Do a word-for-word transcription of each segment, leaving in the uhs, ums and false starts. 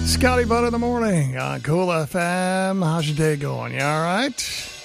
Scotty Butt in the morning on Cool F M. How's your day going? You all right?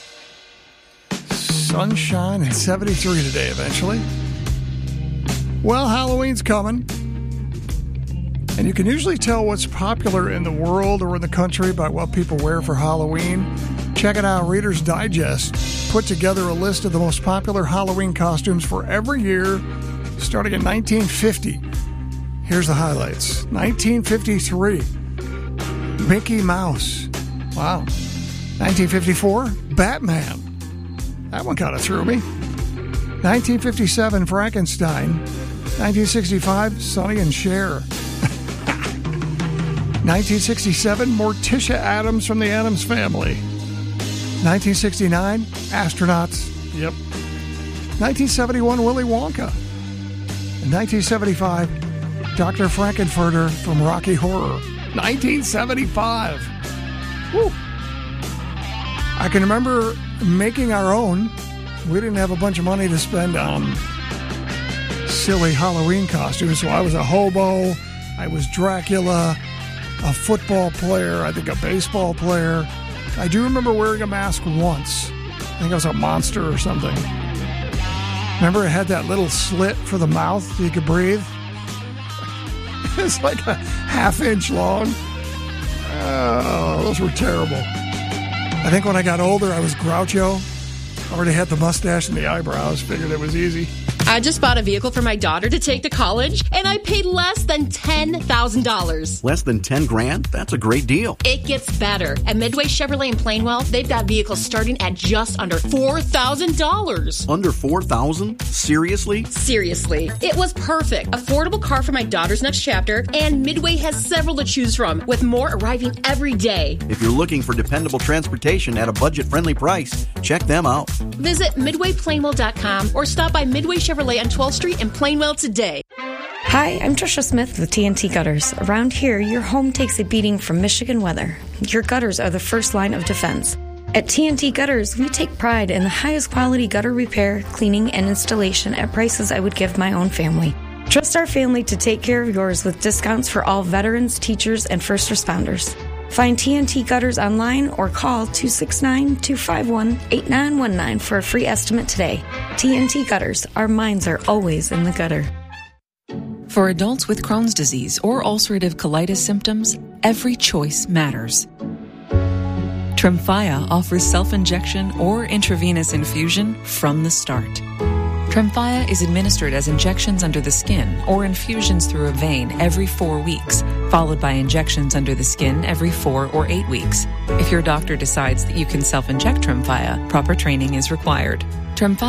Sunshine and seventy-three today eventually. Well, Halloween's coming. And you can usually tell what's popular in the world or in the country by what people wear for Halloween. Check it out. Reader's Digest put together a list of the most popular Halloween costumes for every year, starting in nineteen fifty. Here's the highlights. nineteen fifty-three, Mickey Mouse. Wow. nineteen fifty-four, Batman. That one kind of threw me. nineteen fifty-seven, Frankenstein. nineteen sixty-five, Sonny and Cher. nineteen sixty-seven, Morticia Addams from the Addams Family. nineteen sixty-nine, Astronauts. Yep. nineteen seventy-one, Willy Wonka. And nineteen seventy-five, Doctor Frankenfurter from Rocky Horror. nineteen seventy-five. Woo. I can remember making our own. We didn't have a bunch of money to spend on silly Halloween costumes, so I was a hobo, I was Dracula, a football player, I think a baseball player. I do remember wearing a mask once. I think I was a monster or something. Remember it had that little slit for the mouth so you could breathe? It's like a half inch long. Oh, those were terrible. I think when I got older, I was Groucho. Already had the mustache and the eyebrows. Figured it was easy. I just bought a vehicle for my daughter to take to college, and I paid less than ten thousand dollars. Less than ten grand? That's a great deal. It gets better. At Midway Chevrolet in Plainwell, they've got vehicles starting at just under four thousand dollars. Under four thousand dollars? Seriously? Seriously. It was perfect. Affordable car for my daughter's next chapter, and Midway has several to choose from, with more arriving every day. If you're looking for dependable transportation at a budget-friendly price, check them out. Visit midway plainwell dot com or stop by Midway Chevrolet on twelfth Street in Plainwell today. Hi, I'm Trisha Smith with T N T Gutters. Around here, your home takes a beating from Michigan weather. Your gutters are the first line of defense. At T N T Gutters, we take pride in the highest quality gutter repair, cleaning, and installation at prices I would give my own family. Trust our family to take care of yours with discounts for all veterans, teachers, and first responders. Find T N T Gutters online or call two six nine, two five one, eight nine one nine for a free estimate today. T N T Gutters, our minds are always in the gutter. For adults with Crohn's disease or ulcerative colitis symptoms, every choice matters. Tremfya offers self-injection or intravenous infusion from the start. Tremfya is administered as injections under the skin or infusions through a vein every four weeks, followed by injections under the skin every four or eight weeks. If your doctor decides that you can self-inject Tremfya, proper training is required. Tremfya